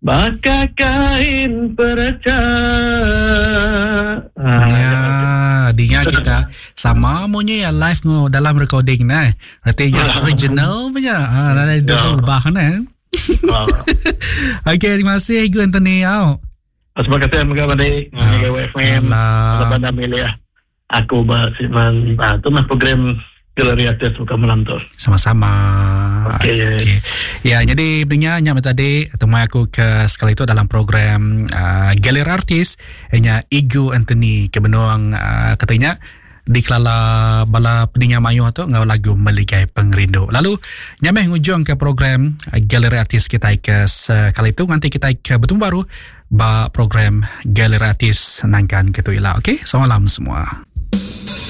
Bakal kain perca. Ya, dia kita sama punya ya live mo dalam recording na. Artinya original punya. Ada dua ubah na. Okay, terima kasih Igu Anthony. Terima kasih mga WFM. Pada milih aku bahasiman itu mas program Galeri Artis bukan melantur. Sama-sama. Okay. Ya, jadi sebenarnya nyampe tadi temui aku ke sekali itu dalam program Galeri Artis. Hanya Igu Anthony kebenuang katanya di kelala bala peninga mayu tu ngau lagu Meligai Pengrindu. Lalu nyampe hujung ke program Galeri Artis kita ke sekali itu nanti kita ke bertemu baru ba program Galeri Artis nangkan ketuila. Okey, selamat malam semua.